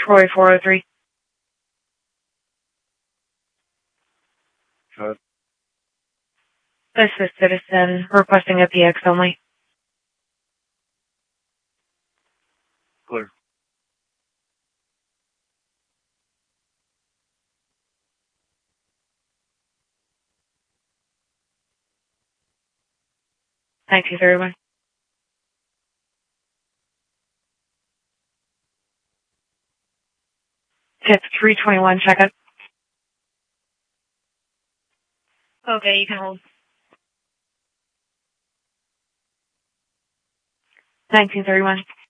Troy 403. This is Citizen requesting a PX only. Clear. Thank you very much. Tip 321, check it. Okay, you can hold. 1931.